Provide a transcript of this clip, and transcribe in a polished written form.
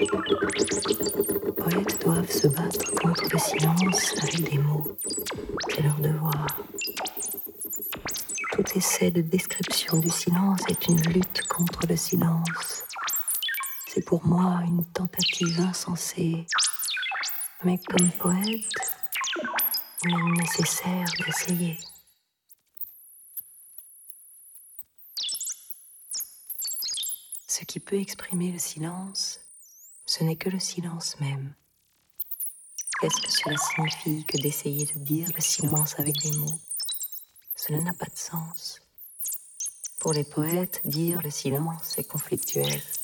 Les poètes doivent se battre contre le silence avec des mots. C'est leur devoir. Tout essai de description du silence est une lutte contre le silence. C'est pour moi une tentative insensée. Mais comme poète, il est nécessaire d'essayer. Ce qui peut exprimer le silence, ce n'est que le silence même. Qu'est-ce que cela signifie que d'essayer de dire le silence avec des mots? Cela n'a pas de sens. Pour les poètes, dire le silence est conflictuel.